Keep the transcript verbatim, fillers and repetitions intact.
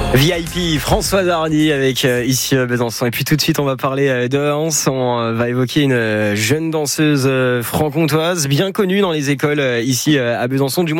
V I P, Françoise Hardy avec euh, ici à Besançon. Et puis tout de suite, on va parler euh, de danse. On euh, va évoquer une euh, jeune danseuse euh, franc-comtoise, bien connue dans les écoles euh, ici euh, à Besançon, du moins